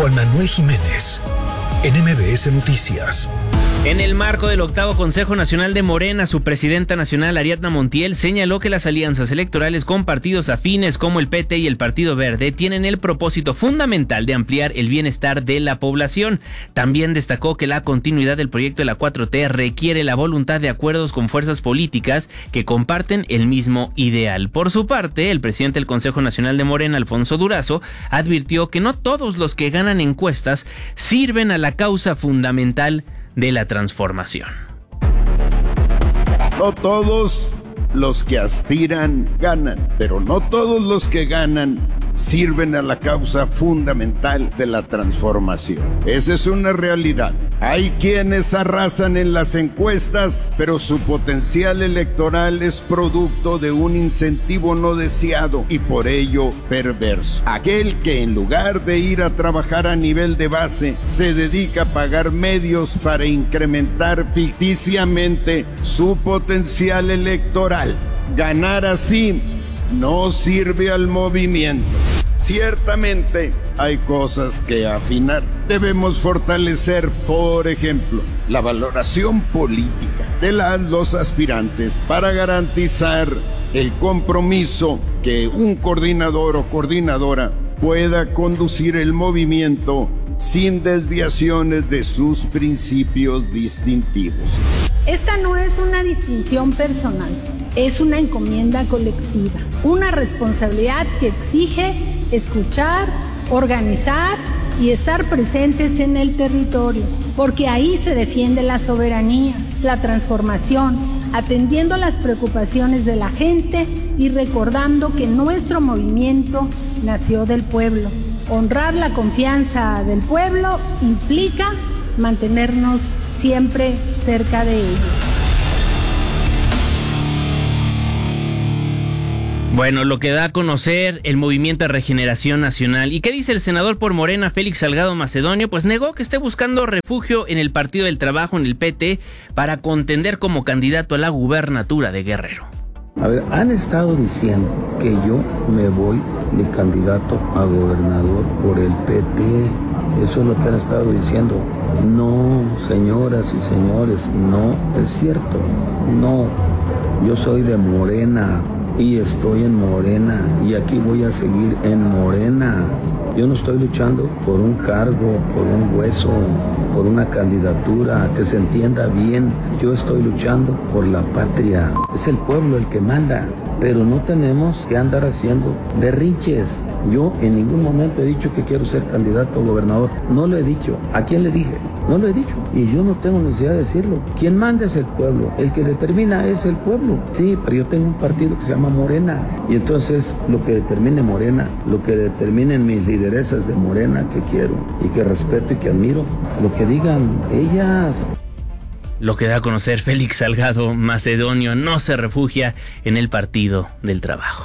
Juan Manuel Jiménez, en MBS Noticias. En el marco del 8º Consejo Nacional de Morena, su presidenta nacional, Ariadna Montiel, señaló que las alianzas electorales con partidos afines como el PT y el Partido Verde tienen el propósito fundamental de ampliar el bienestar de la población. También destacó que la continuidad del proyecto de la 4T requiere la voluntad de acuerdos con fuerzas políticas que comparten el mismo ideal. Por su parte, el presidente del Consejo Nacional de Morena, Alfonso Durazo, advirtió que no todos los que ganan encuestas sirven a la causa fundamental de la transformación. No todos los que aspiran ganan, pero no todos los que ganan sirven a la causa fundamental de la transformación. Esa es una realidad. Hay quienes arrasan en las encuestas, pero su potencial electoral es producto de un incentivo no deseado y por ello perverso. Aquel que en lugar de ir a trabajar a nivel de base, se dedica a pagar medios para incrementar ficticiamente su potencial electoral. Ganar así no sirve al movimiento. Ciertamente hay cosas que afinar. Debemos fortalecer, por ejemplo, la valoración política de los aspirantes para garantizar el compromiso que un coordinador o coordinadora pueda conducir el movimiento sin desviaciones de sus principios distintivos. Esta no es una distinción personal, es una encomienda colectiva, una responsabilidad que exige escuchar, organizar y estar presentes en el territorio, porque ahí se defiende la soberanía, la transformación, atendiendo a las preocupaciones de la gente y recordando que nuestro movimiento nació del pueblo. Honrar la confianza del pueblo implica mantenernos siempre cerca de ellos. Bueno, lo que da a conocer el Movimiento de Regeneración Nacional. ¿Y qué dice el senador por Morena, Félix Salgado Macedonio? Pues negó que esté buscando refugio en el Partido del Trabajo, en el PT, para contender como candidato a la gubernatura de Guerrero. A ver, han estado diciendo que yo me voy de candidato a gobernador por el PT. Eso es lo que han estado diciendo. No, señoras y señores, no es cierto. No, yo soy de Morena y estoy en Morena y aquí voy a seguir en Morena. Yo no estoy luchando por un cargo, por un hueso, por una candidatura, que se entienda bien. Yo estoy luchando por la patria. Es el pueblo el que manda, pero no tenemos que andar haciendo berrinches. Yo en ningún momento he dicho que quiero ser candidato a gobernador. No lo he dicho. ¿A quién le dije? No lo he dicho. Y yo no tengo necesidad de decirlo. Quien manda es el pueblo. El que determina es el pueblo. Sí, pero yo tengo un partido que se llama Morena. Y entonces lo que determine Morena, lo que determinen mis lideresas de Morena que quiero y que respeto y que admiro, lo que digan ellas. Lo que da a conocer Félix Salgado Macedonio, no se refugia en el Partido del Trabajo.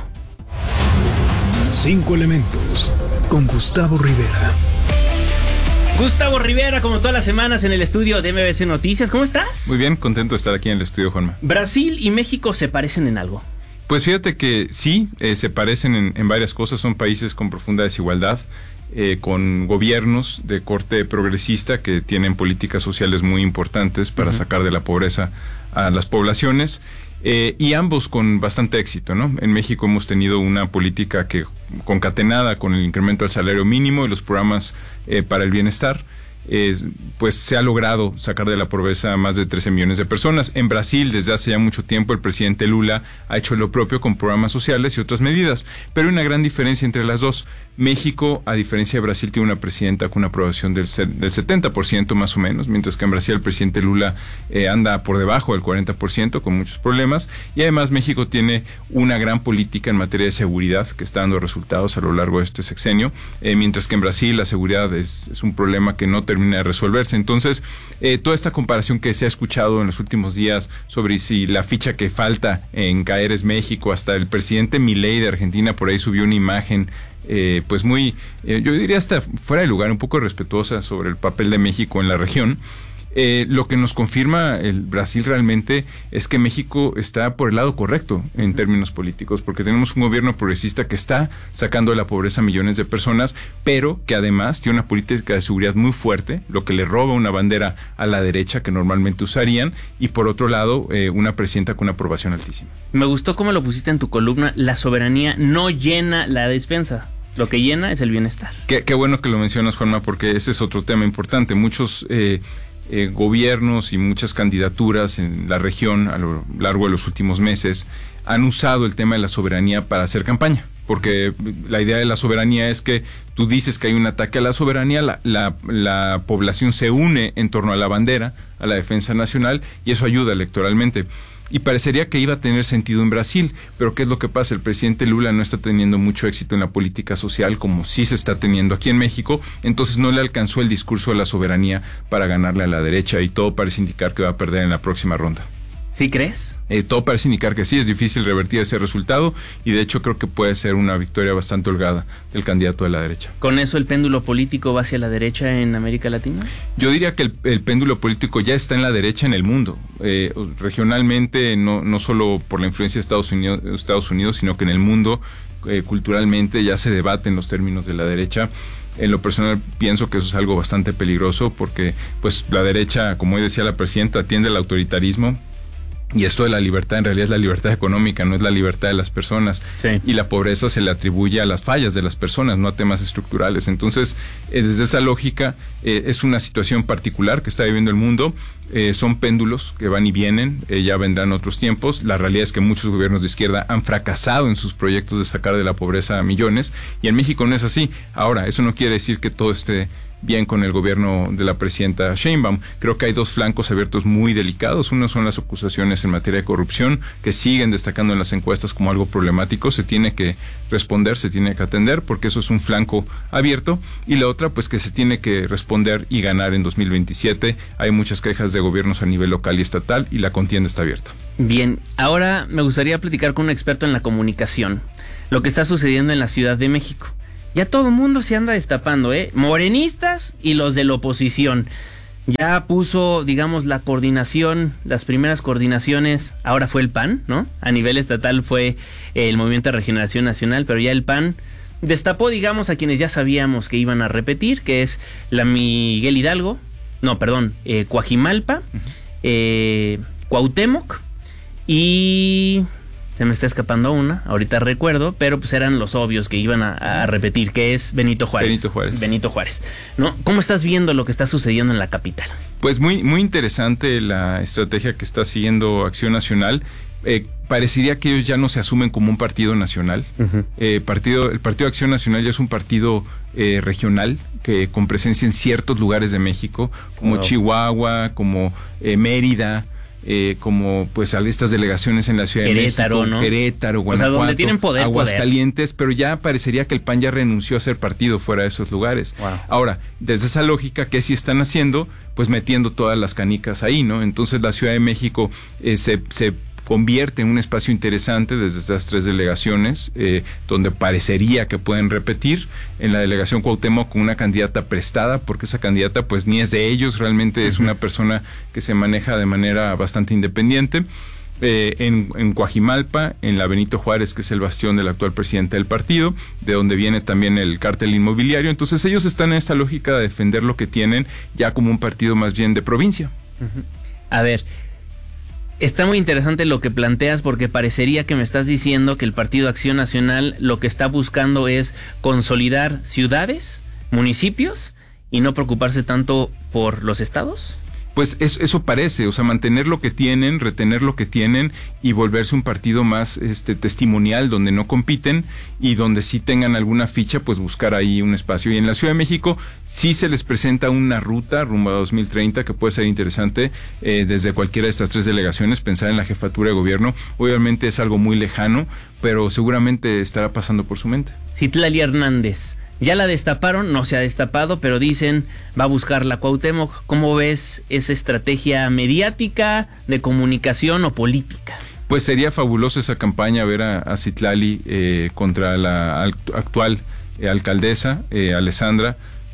5 elementos con Gustavo Rivera. Gustavo Rivera, como todas las semanas en el estudio de MBC Noticias. ¿Cómo estás? Muy bien, contento de estar aquí en el estudio, Juanma. ¿Brasil y México se parecen en algo? Pues fíjate que sí, se parecen en varias cosas. Son países con profunda desigualdad, con gobiernos de corte progresista que tienen políticas sociales muy importantes para sacar de la pobreza a las poblaciones. Y ambos con bastante éxito, ¿no? En México hemos tenido una política que concatenada con el incremento del salario mínimo y los programas para el bienestar, pues se ha logrado sacar de la pobreza a más de 13 millones de personas. En Brasil, desde hace ya mucho tiempo, el presidente Lula ha hecho lo propio con programas sociales y otras medidas, pero hay una gran diferencia entre las dos. México, a diferencia de Brasil, tiene una presidenta con una aprobación del 70% más o menos, mientras que en Brasil el presidente Lula anda por debajo del 40% con muchos problemas, y además México tiene una gran política en materia de seguridad que está dando resultados a lo largo de este sexenio, mientras que en Brasil la seguridad es un problema que no termina de resolverse. Entonces, toda esta comparación que se ha escuchado en los últimos días sobre si la ficha que falta en caer es México, hasta el presidente Milei de Argentina por ahí subió una imagen pues muy, yo diría hasta fuera de lugar, un poco respetuosa sobre el papel de México en la región. Lo que nos confirma el Brasil realmente es que México está por el lado correcto en términos políticos, porque tenemos un gobierno progresista que está sacando de la pobreza a millones de personas, pero que además tiene una política de seguridad muy fuerte, lo que le roba una bandera a la derecha que normalmente usarían, y por otro lado, una presidenta con una aprobación altísima. Me gustó cómo lo pusiste en tu columna, la soberanía no llena la despensa. Lo que llena es el bienestar. Qué bueno que lo mencionas, Juanma, porque ese es otro tema importante. Muchos gobiernos y muchas candidaturas en la región a lo largo de los últimos meses han usado el tema de la soberanía para hacer campaña. Porque la idea de la soberanía es que tú dices que hay un ataque a la soberanía, la población se une en torno a la bandera, a la defensa nacional, y eso ayuda electoralmente. Y parecería que iba a tener sentido en Brasil, pero ¿qué es lo que pasa? El presidente Lula no está teniendo mucho éxito en la política social como sí se está teniendo aquí en México, entonces no le alcanzó el discurso de la soberanía para ganarle a la derecha, y todo parece indicar que va a perder en la próxima ronda. ¿Sí crees? Todo parece indicar que sí, es difícil revertir ese resultado, y de hecho creo que puede ser una victoria bastante holgada del candidato de la derecha. ¿Con eso el péndulo político va hacia la derecha en América Latina? Yo diría que el péndulo político ya está en la derecha en el mundo, regionalmente, no solo por la influencia de Estados Unidos, sino que en el mundo, culturalmente, ya se debaten los términos de la derecha. En lo personal pienso que eso es algo bastante peligroso, porque pues la derecha, como hoy decía la presidenta, tiende al autoritarismo. Y esto de la libertad en realidad es la libertad económica, no es la libertad de las personas. Sí. Y la pobreza se le atribuye a las fallas de las personas, no a temas estructurales. Entonces, desde esa lógica, es una situación particular que está viviendo el mundo. Son péndulos que van y vienen, ya vendrán otros tiempos. La realidad es que muchos gobiernos de izquierda han fracasado en sus proyectos de sacar de la pobreza a millones, y en México no es así. Ahora, eso no quiere decir que todo esté bien con el gobierno de la presidenta Sheinbaum. Creo que hay dos flancos abiertos muy delicados. Uno son las acusaciones en materia de corrupción, que siguen destacando en las encuestas como algo problemático. Se tiene que responder, se tiene que atender, porque eso es un flanco abierto. Y la otra, pues que se tiene que responder y ganar en 2027. Hay muchas quejas de gobiernos a nivel local y estatal, y la contienda está abierta. Bien, ahora me gustaría platicar con un experto en la comunicación, lo que está sucediendo en la Ciudad de México. Ya todo el mundo se anda destapando, morenistas y los de la oposición. Ya puso, digamos, la coordinación, las primeras coordinaciones, ahora fue el PAN, ¿no? A nivel estatal fue el Movimiento de Regeneración Nacional, pero ya el PAN destapó, digamos, a quienes ya sabíamos que iban a repetir, que es la Miguel Hidalgo, Coajimalpa, Cuauhtémoc, y se me está escapando una, ahorita recuerdo, pero pues eran los obvios que iban a repetir, que es Benito Juárez. Benito Juárez, ¿no? ¿Cómo estás viendo lo que está sucediendo en la capital? Pues muy interesante la estrategia que está siguiendo Acción Nacional. Parecería que ellos ya no se asumen como un partido nacional. Uh-huh. El Partido de Acción Nacional ya es un partido regional, que con presencia en ciertos lugares de México, como Chihuahua, como Mérida, como pues a estas delegaciones en la Ciudad de México, ¿no? Querétaro, Guanajuato, donde tienen Aguascalientes, pero ya parecería que el PAN ya renunció a ser partido fuera de esos lugares. Wow. Ahora, desde esa lógica, ¿qué sí están haciendo? Pues metiendo todas las canicas ahí, ¿no? Entonces la Ciudad de México se convierte en un espacio interesante desde estas tres delegaciones, donde parecería que pueden repetir. En la delegación Cuauhtémoc con una candidata prestada, porque esa candidata pues ni es de ellos, realmente es una persona que se maneja de manera bastante independiente. En Coajimalpa, en la Benito Juárez, que es el bastión del actual presidente del partido, de donde viene también el cártel inmobiliario. Entonces ellos están en esta lógica de defender lo que tienen ya como un partido más bien de provincia. Uh-huh. A ver, está muy interesante lo que planteas, porque parecería que me estás diciendo que el Partido Acción Nacional lo que está buscando es consolidar ciudades, municipios, y no preocuparse tanto por los estados. Pues eso parece, o sea, mantener lo que tienen, retener lo que tienen y volverse un partido más testimonial, donde no compiten y donde sí tengan alguna ficha, pues buscar ahí un espacio. Y en la Ciudad de México sí se les presenta una ruta rumbo a 2030 que puede ser interesante, desde cualquiera de estas tres delegaciones, pensar en la jefatura de gobierno. Obviamente es algo muy lejano, pero seguramente estará pasando por su mente. Citlali Hernández. Ya la destaparon, no se ha destapado, pero dicen va a buscar la Cuauhtémoc. ¿Cómo ves esa estrategia mediática, de comunicación o política? Pues sería fabulosa esa campaña, ver a Citlali contra la actual alcaldesa, Alessandra,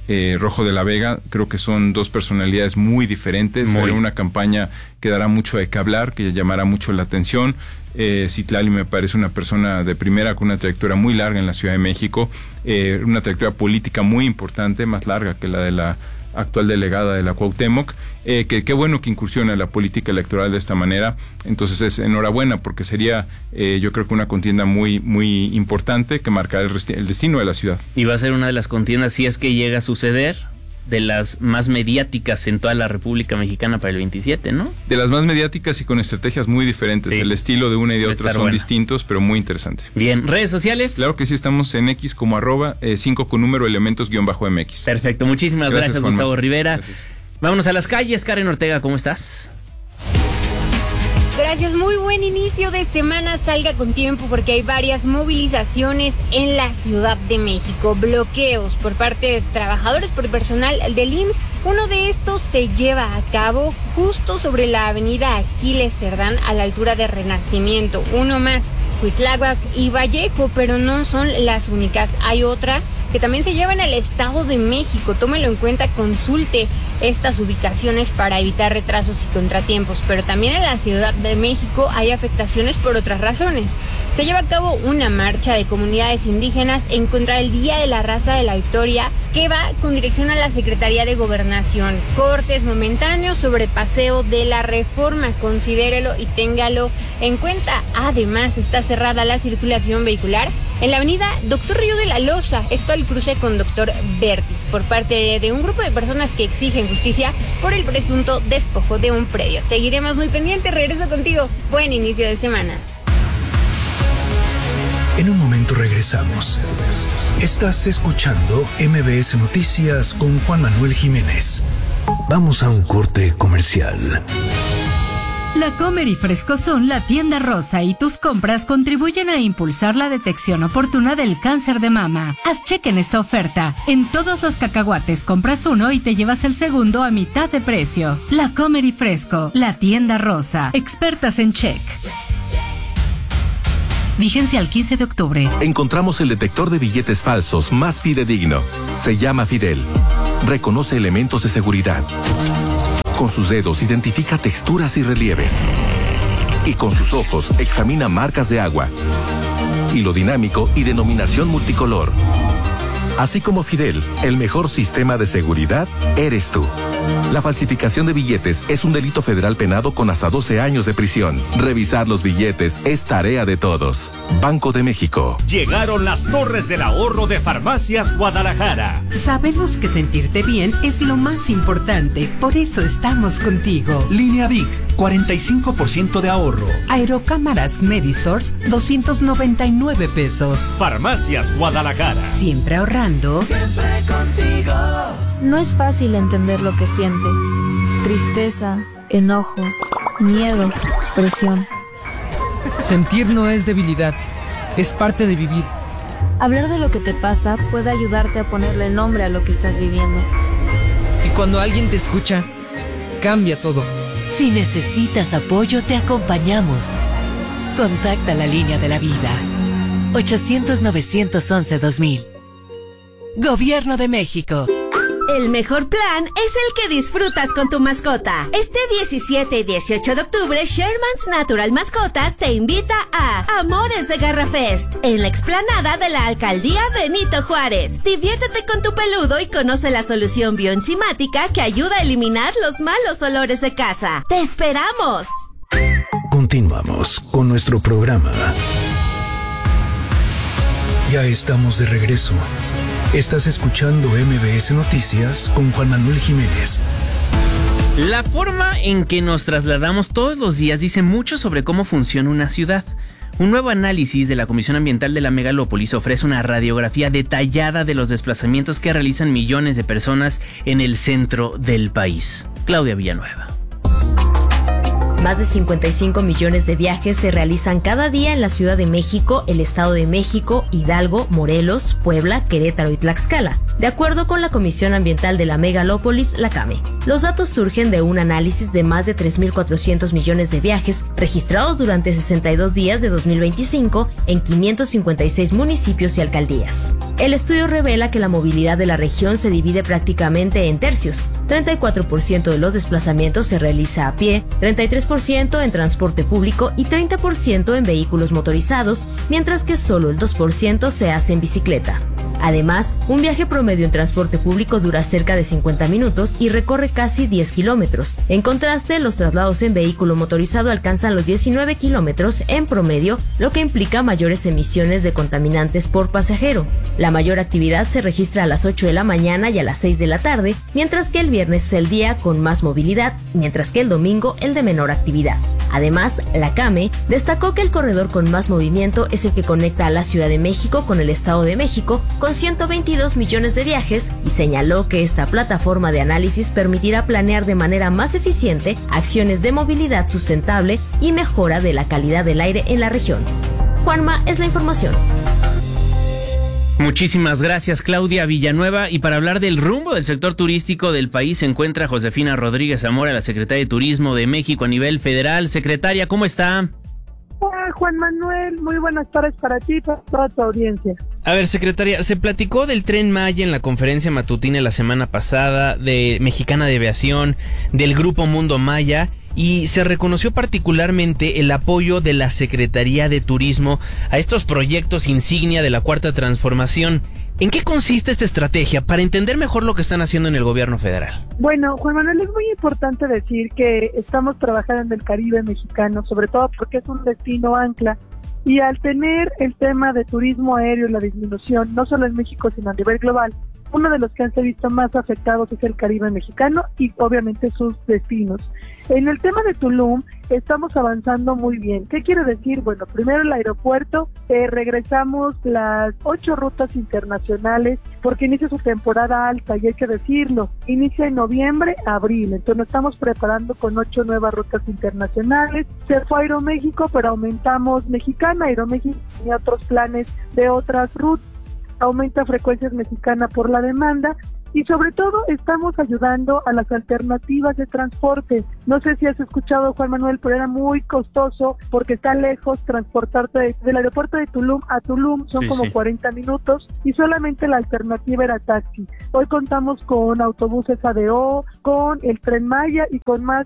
Rojo de la Vega. Creo que son dos personalidades muy diferentes. Será una campaña que dará mucho de qué hablar, que llamará mucho la atención. Citlali me parece una persona de primera con una trayectoria muy larga en la Ciudad de México, una trayectoria política muy importante, más larga que la de la actual delegada de la Cuauhtémoc, que qué bueno que incursiona en la política electoral de esta manera. Entonces es enhorabuena, porque sería yo creo que una contienda muy muy importante que marcará el destino de la ciudad. Y va a ser una de las contiendas, si es que llega a suceder, de las más mediáticas en toda la República Mexicana para el 27, ¿no? De las más mediáticas y con estrategias muy diferentes. Sí. El estilo de una y de otra son distintos, pero muy interesante. Bien, ¿redes sociales? Claro que sí, estamos en X como @5 con número elementos_MX. Perfecto, muchísimas gracias Gustavo Rivera. Gracias. Vámonos a las calles. Karen Ortega, ¿cómo estás? Gracias, muy buen inicio de semana. Salga con tiempo porque hay varias movilizaciones en la Ciudad de México. Bloqueos por parte de trabajadores, por personal del IMSS. Uno de estos se lleva a cabo justo sobre la avenida Aquiles Cerdán, a la altura de Renacimiento. Uno más, Cuitláhuac y Vallejo, pero no son las únicas. Hay otra que también se lleva en el Estado de México. Tómelo en cuenta, consulte estas ubicaciones para evitar retrasos y contratiempos. Pero también en la Ciudad de México hay afectaciones por otras razones. Se lleva a cabo una marcha de comunidades indígenas en contra del Día de la Raza de la Victoria, que va con dirección a la Secretaría de Gobernación. Cortes momentáneos sobre Paseo de la Reforma, considérelo y téngalo en cuenta. Además, está cerrada la circulación vehicular en la avenida Doctor Río de la Loza, esto al cruce con Doctor Vertis, por parte de un grupo de personas que exigen justicia por el presunto despojo de un predio. Seguiremos muy pendientes, regreso contigo. Buen inicio de semana. En un momento regresamos. Estás escuchando MBS Noticias con Juan Manuel Jiménez. Vamos a un corte comercial. La Comer y Frescoson, la tienda rosa y tus compras contribuyen a impulsar la detección oportuna del cáncer de mama. Haz cheque en esta oferta. En todos los cacahuates compras uno y te llevas el segundo a mitad de precio. La Comer y Fresco, la tienda rosa. Expertas en check. Vigencia al 15 de octubre. Encontramos el detector de billetes falsos más fidedigno. Se llama Fidel. Reconoce elementos de seguridad. Con sus dedos identifica texturas y relieves. Y con sus ojos examina marcas de agua. Hilo dinámico y denominación multicolor. Así como Fidel, el mejor sistema de seguridad eres tú. La falsificación de billetes es un delito federal penado con hasta 12 años de prisión. Revisar los billetes es tarea de todos. Banco de México. Llegaron las Torres del Ahorro de Farmacias Guadalajara. Sabemos que sentirte bien es lo más importante, por eso estamos contigo. Línea Vic, 45% de ahorro. Aerocámaras Medisource, 299 pesos. Farmacias Guadalajara. Siempre ahorrando. Siempre contigo. No es fácil entender lo que sientes. Tristeza, enojo, miedo, presión. Sentir no es debilidad, es parte de vivir. Hablar de lo que te pasa puede ayudarte a ponerle nombre a lo que estás viviendo. Y cuando alguien te escucha, cambia todo. Si necesitas apoyo, te acompañamos. Contacta la línea de la vida. 800-911-2000. Gobierno de México. El mejor plan es el que disfrutas con tu mascota. Este 17 y 18 de octubre, Sherman's Natural Mascotas te invita a Amores de Garra Fest en la explanada de la Alcaldía Benito Juárez. Diviértete con tu peludo y conoce la solución bioenzimática que ayuda a eliminar los malos olores de casa. ¡Te esperamos! Continuamos con nuestro programa. Ya estamos de regreso. Estás escuchando MBS Noticias con Juan Manuel Jiménez. La forma en que nos trasladamos todos los días dice mucho sobre cómo funciona una ciudad. Un nuevo análisis de la Comisión Ambiental de la Megalópolis ofrece una radiografía detallada de los desplazamientos que realizan millones de personas en el centro del país. Claudia Villanueva. Más de 55 millones de viajes se realizan cada día en la Ciudad de México, el Estado de México, Hidalgo, Morelos, Puebla, Querétaro y Tlaxcala, de acuerdo con la Comisión Ambiental de la Megalópolis, la CAME. Los datos surgen de un análisis de más de 3.400 millones de viajes registrados durante 62 días de 2025 en 556 municipios y alcaldías. El estudio revela que la movilidad de la región se divide prácticamente en tercios. 34% de los desplazamientos se realiza a pie, 33% en transporte público y 30% en vehículos motorizados, mientras que solo el 2% se hace en bicicleta. Además, un viaje promedio en transporte público dura cerca de 50 minutos y recorre casi 10 kilómetros. En contraste, los traslados en vehículo motorizado alcanzan los 19 kilómetros en promedio, lo que implica mayores emisiones de contaminantes por pasajero. La mayor actividad se registra a las 8 de la mañana y a las 6 de la tarde, mientras que el viernes es el día con más movilidad, mientras que el domingo el de menor actividad. Además, la CAME destacó que el corredor con más movimiento es el que conecta a la Ciudad de México con el Estado de México, con 122 millones de viajes, y señaló que esta plataforma de análisis permitirá planear de manera más eficiente acciones de movilidad sustentable y mejora de la calidad del aire en la región. Juanma, es la información. Muchísimas gracias, Claudia Villanueva. Y para hablar del rumbo del sector turístico del país se encuentra Josefina Rodríguez Zamora, la secretaria de Turismo de México a nivel federal. Secretaria, ¿cómo está? Hola, Juan Manuel, muy buenas tardes para ti y para toda tu audiencia. A ver, secretaria, se platicó del Tren Maya en la conferencia matutina la semana pasada, de Mexicana de Aviación, del Grupo Mundo Maya, y se reconoció particularmente el apoyo de la Secretaría de Turismo a estos proyectos insignia de la Cuarta Transformación. ¿En qué consiste esta estrategia para entender mejor lo que están haciendo en el gobierno federal? Bueno, Juan Manuel, es muy importante decir que estamos trabajando en el Caribe mexicano, sobre todo porque es un destino ancla, y al tener el tema de turismo aéreo y la disminución, no solo en México sino a nivel global, uno de los que han sido visto más afectados es el Caribe mexicano y obviamente sus destinos. En el tema de Tulum estamos avanzando muy bien. ¿Qué quiere decir? Bueno, primero el aeropuerto, regresamos las 8 rutas internacionales porque inicia su temporada alta y hay que decirlo, inicia en noviembre, abril, entonces nos estamos preparando con 8 nuevas rutas internacionales. Se fue Aeroméxico, pero aumentamos Mexicana, Aeroméxico tenía otros planes de otras rutas, aumenta Frecuencias Mexicana por la demanda y sobre todo estamos ayudando a las alternativas de transporte. No sé si has escuchado, Juan Manuel, pero era muy costoso porque está lejos transportarte del aeropuerto de Tulum a Tulum, son como 40 minutos y solamente la alternativa era taxi. Hoy contamos con autobuses ADO, con el Tren Maya y con más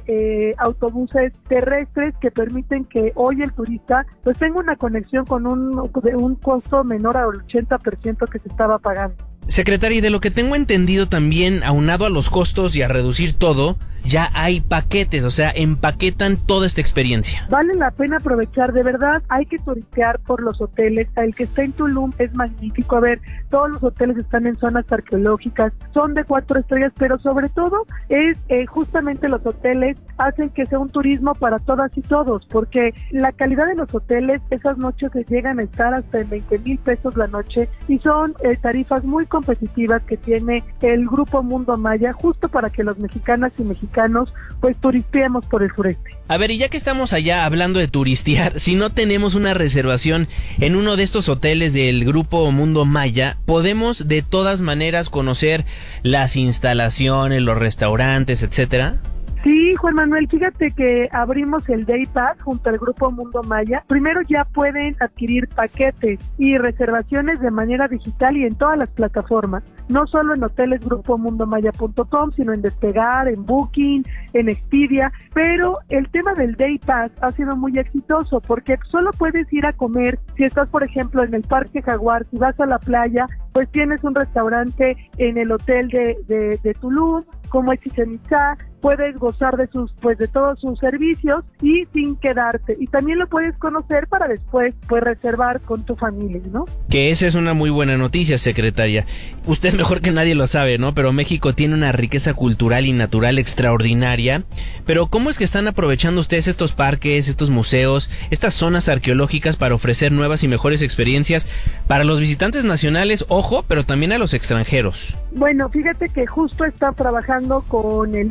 autobuses terrestres que permiten que hoy el turista pues tenga una conexión con un costo menor al 80% que se estaba pagando. Secretaria, y de lo que tengo entendido también, aunado a los costos y a reducir todo, ya hay paquetes, o sea, empaquetan toda esta experiencia. Vale la pena aprovechar, de verdad, hay que turistear por los hoteles. El que está en Tulum es magnífico. A ver, todos los hoteles están en zonas arqueológicas, son de 4 estrellas, pero sobre todo es justamente los hoteles hacen que sea un turismo para todas y todos, porque la calidad de los hoteles, esas noches se llegan a estar hasta en 20,000 pesos la noche y son tarifas muy competitivas que tiene el Grupo Mundo Maya, justo para que los mexicanas y mexicanos pues turisteemos por el sureste. A ver, y ya que estamos allá hablando de turistear, si no tenemos una reservación en uno de estos hoteles del Grupo Mundo Maya, ¿podemos de todas maneras conocer las instalaciones, los restaurantes, etcétera? Sí, Juan Manuel, fíjate que abrimos el Day Pass junto al Grupo Mundo Maya. Primero ya pueden adquirir paquetes y reservaciones de manera digital y en todas las plataformas, no solo en hotelesgrupomundomaya.com, sino en Despegar, en Booking, en Expedia, pero el tema del Day Pass ha sido muy exitoso porque solo puedes ir a comer si estás, por ejemplo, en el Parque Jaguar, si vas a la playa, pues tienes un restaurante en el hotel de Tulum, como es Chichén Itzá, puedes gozar de todos sus servicios y sin quedarte. Y también lo puedes conocer para después pues reservar con tu familia, ¿no? Que esa es una muy buena noticia, secretaria. Usted mejor que nadie lo sabe, ¿no? Pero México tiene una riqueza cultural y natural extraordinaria. Pero ¿cómo es que están aprovechando ustedes estos parques, estos museos, estas zonas arqueológicas para ofrecer nuevas y mejores experiencias para los visitantes nacionales, ojo, pero también a los extranjeros? Bueno, fíjate que justo está trabajando con el INAH,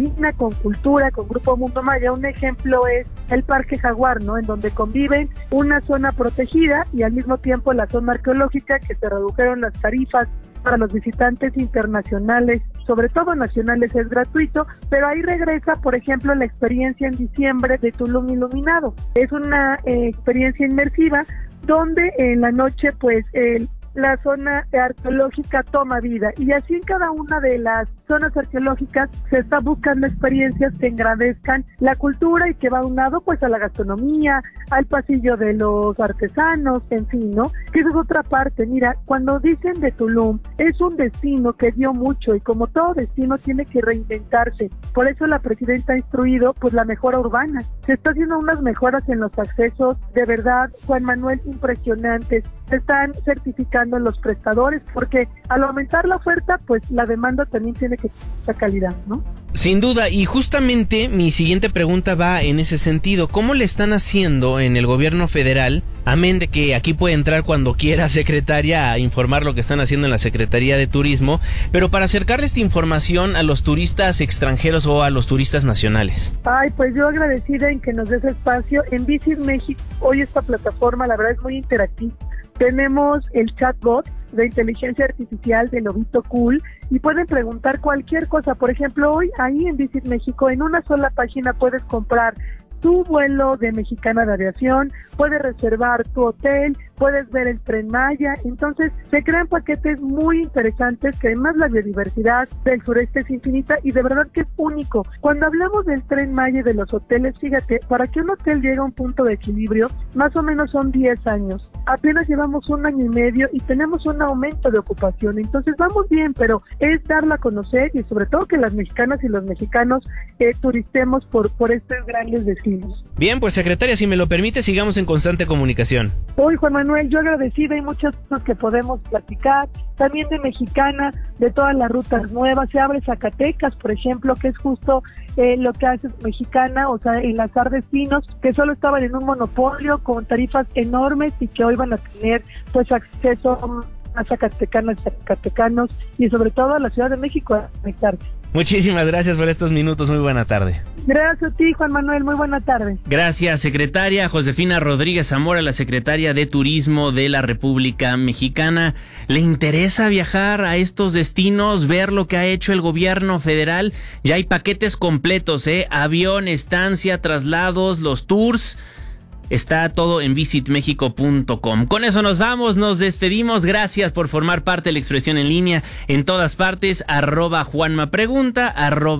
con cultura, con Grupo Mundo Maya. Un ejemplo es el Parque Jaguar, ¿no? En donde conviven una zona protegida y al mismo tiempo la zona arqueológica, que se redujeron las tarifas para los visitantes internacionales, sobre todo nacionales, es gratuito, pero ahí regresa, por ejemplo, la experiencia en diciembre de Tulum Iluminado. Es una experiencia inmersiva donde en la noche, pues, la zona arqueológica toma vida, y así en cada una de las zonas arqueológicas se está buscando experiencias que engrandezcan la cultura y que va unado pues a la gastronomía, al pasillo de los artesanos, en fin, ¿no? Que esa es otra parte. Mira, cuando dicen de Tulum, es un destino que dio mucho y como todo destino tiene que reinventarse. Por eso la presidenta ha instruido pues la mejora urbana. Se está haciendo unas mejoras en los accesos, de verdad, Juan Manuel, impresionantes. Se están certificando los prestadores porque al aumentar la oferta, pues la demanda también tiene que tener esa calidad, ¿no? Sin duda, y justamente mi siguiente pregunta va en ese sentido. ¿Cómo le están haciendo en el gobierno federal? Amén de que aquí puede entrar cuando quiera, secretaria, a informar lo que están haciendo en la Secretaría de Turismo, pero para acercarle esta información a los turistas extranjeros o a los turistas nacionales. Ay, pues yo agradecida en que nos des espacio. En Visit México, hoy esta plataforma, la verdad, es muy interactiva. Tenemos el chatbot de inteligencia artificial de Lobito Cool y pueden preguntar cualquier cosa. Por ejemplo, hoy ahí en Visit México, en una sola página puedes comprar tu vuelo de Mexicana de Aviación, puedes reservar tu hotel, puedes ver el Tren Maya. Entonces se crean paquetes muy interesantes, que además la biodiversidad del sureste es infinita y de verdad que es único. Cuando hablamos del Tren Maya y de los hoteles, fíjate, para que un hotel llegue a un punto de equilibrio, más o menos son 10 años. Apenas llevamos 1 año y medio y tenemos un aumento de ocupación. Entonces vamos bien, pero es darla a conocer y sobre todo que las mexicanas y los mexicanos turistemos por estos grandes destinos. Bien, pues secretaria, si me lo permite, sigamos en constante comunicación. Hoy, Juan Manuel, yo agradecida, hay muchas cosas que podemos platicar, también de Mexicana, de todas las rutas nuevas. Se abre Zacatecas, por ejemplo, que es justo lo que hace Mexicana, o sea, enlazar destinos que solo estaban en un monopolio con tarifas enormes y que hoy van a tener pues acceso a zacatecanos y sobre todo a la Ciudad de México a conectarse. Muchísimas gracias por estos minutos, muy buena tarde. Gracias a ti, Juan Manuel, muy buena tarde. Gracias, secretaria Josefina Rodríguez Zamora, la secretaria de Turismo de la República Mexicana. ¿Le interesa viajar a estos destinos, ver lo que ha hecho el gobierno federal? Ya hay paquetes completos, avión, estancia, traslados, los tours. Está todo en visitmexico.com. Con eso nos vamos, nos despedimos. Gracias por formar parte de la expresión en línea en todas partes. @JuanmaPregunta,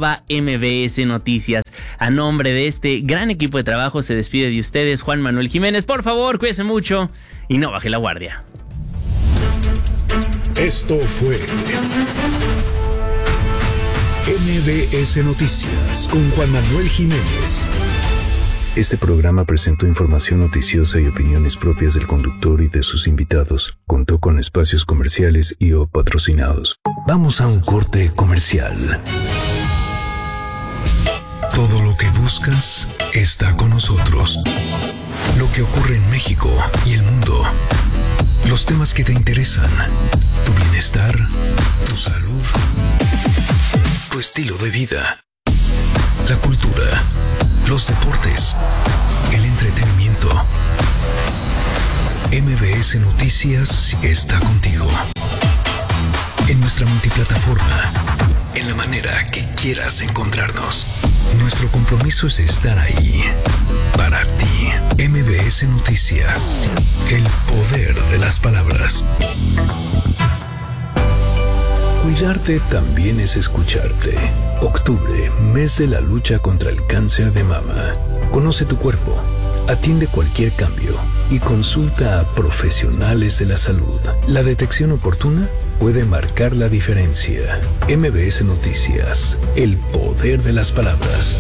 @MBS Noticias. A nombre de este gran equipo de trabajo se despide de ustedes Juan Manuel Jiménez. Por favor, cuídese mucho y no baje la guardia. Esto fue MBS Noticias con Juan Manuel Jiménez. Este programa presentó información noticiosa y opiniones propias del conductor y de sus invitados. Contó con espacios comerciales y o patrocinados. Vamos a un corte comercial. Todo lo que buscas está con nosotros. Lo que ocurre en México y el mundo. Los temas que te interesan. Tu bienestar, tu salud, tu estilo de vida. La cultura. Los deportes, el entretenimiento. MBS Noticias está contigo. En nuestra multiplataforma, en la manera que quieras encontrarnos. Nuestro compromiso es estar ahí, para ti. MBS Noticias, el poder de las palabras. Cuidarte también es escucharte. Octubre, mes de la lucha contra el cáncer de mama. Conoce tu cuerpo, atiende cualquier cambio y consulta a profesionales de la salud. La detección oportuna puede marcar la diferencia. MBS Noticias, el poder de las palabras.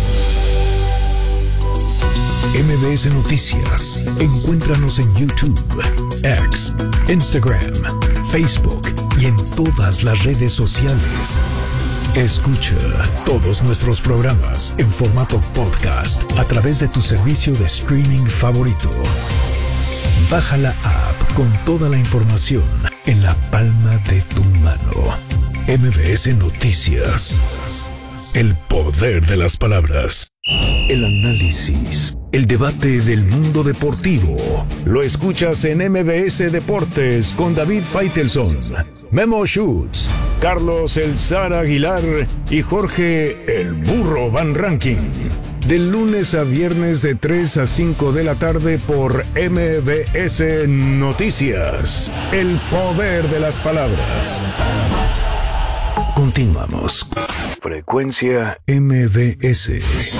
MBS Noticias. Encuéntranos en YouTube, X, Instagram, Facebook y en todas las redes sociales. Escucha todos nuestros programas en formato podcast a través de tu servicio de streaming favorito. Baja la app con toda la información en la palma de tu mano. MBS Noticias. El poder de las palabras. El análisis, el debate del mundo deportivo. Lo escuchas en MBS Deportes con David Faitelson, Memo Schutz, Carlos El Zar Aguilar y Jorge El Burro Van Ranking. De lunes a viernes de 3 a 5 de la tarde por MBS Noticias. El poder de las palabras. Continuamos. Frecuencia MBS.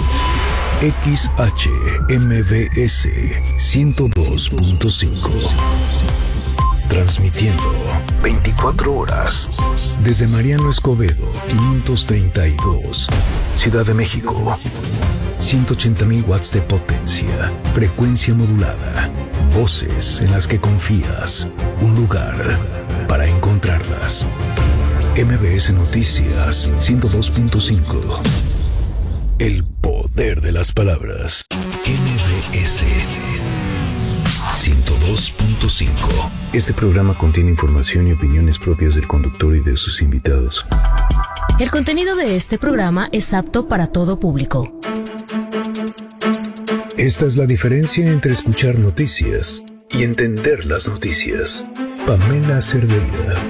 XHMBS 102.5. Transmitiendo 24 horas desde Mariano Escobedo 532, Ciudad de México. 180,000 watts de potencia, frecuencia modulada, voces en las que confías, un lugar para encontrarlas. MBS Noticias 102.5. El poder de las palabras. MBS 102.5. Este programa contiene información y opiniones propias del conductor y de sus invitados. El contenido de este programa es apto para todo público. Esta es la diferencia entre escuchar noticias y entender las noticias. Pamela Cerdeira.